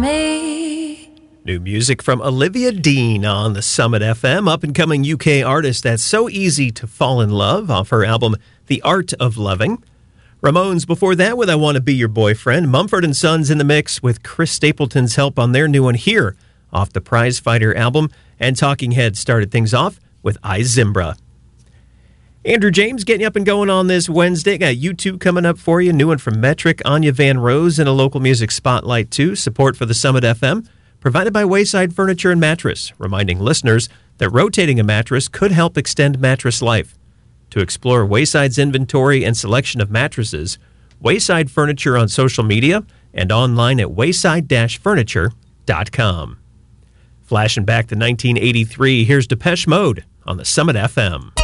me. New music from Olivia Dean on the Summit FM, up-and-coming UK artist that's so easy to fall in love off her album, The Art of Loving. Ramones before that with I Want to Be Your Boyfriend. Mumford & Sons in the mix with Chris Stapleton's help on their new one here off the Prize Fighter album. And Talking Heads started things off with I, Zimbra. Andrew James getting you up and going on this Wednesday. Got U2 coming up for you. New one from Metric, Anya Van Rose, and a local music spotlight too. Support for the Summit FM provided by Wayside Furniture and Mattress, reminding listeners that rotating a mattress could help extend mattress life. To explore Wayside's inventory and selection of mattresses, Wayside Furniture on social media and online at wayside-furniture.com. Flashing back to 1983, here's Depeche Mode on the Summit FM.